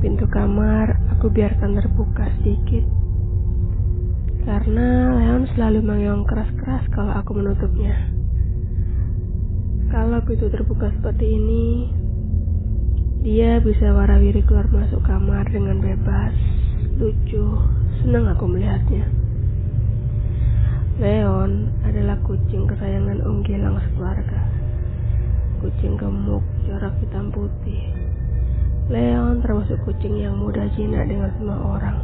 pintu kamar aku biarkan terbuka sedikit, karena Leon selalu mengeong keras-keras kalau aku menutupnya. Kalau pintu terbuka seperti ini, dia bisa warawiri keluar masuk kamar dengan bebas. Lucu, senang aku melihatnya. Leon adalah kucing kesayangan Om Gilang sekeluarga. Kucing gemuk, corak hitam putih. Leon termasuk kucing yang mudah jinak dengan semua orang.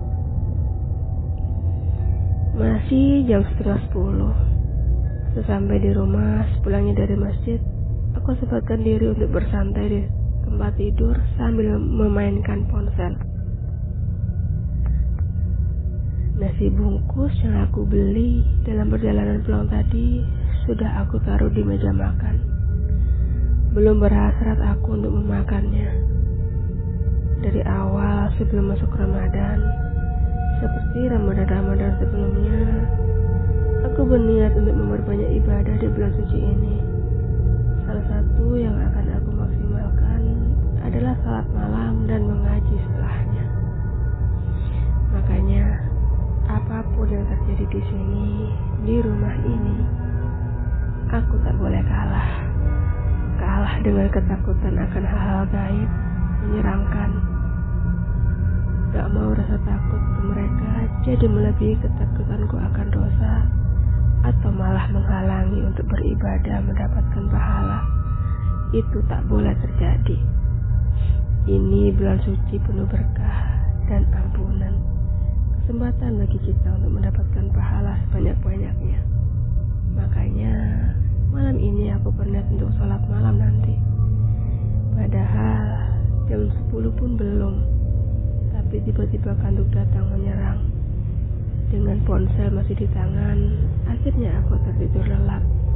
Masih jam 9:30. Sesampai di rumah, sepulangnya dari masjid, aku sempatkan diri untuk bersantai di tempat tidur sambil memainkan ponsel. Nasi bungkus yang aku beli dalam perjalanan pulang tadi sudah aku taruh di meja makan. Belum berhasrat aku untuk memakannya. Dari awal sebelum masuk Ramadan, seperti Ramadan sebelumnya, aku berniat untuk memperbanyak ibadah di bulan suci ini. Salah satu yang akan aku maksimalkan adalah salat malam dan mengaji setelahnya. Makanya, apapun yang terjadi di sini, di rumah ini, aku tak boleh kalah. Kalah dengan ketakutan akan hal-hal gaib, menyeramkan. Gak mau rasa takut ke mereka jadi melebihi ketakutanku akan dosa, atau malah menghalangi untuk beribadah mendapatkan pahala. Itu tak boleh terjadi. Ini bulan suci penuh berkah dan ampunan. Kesempatan bagi kita untuk mendapatkan pahala sebanyak-banyaknya. Makanya malam ini aku berniat untuk sholat malam nanti. Padahal jam 10 pun belum. Tapi tiba-tiba kantuk datang menyerang. Dengan ponsel masih di tangan, akhirnya aku tertidur lelap.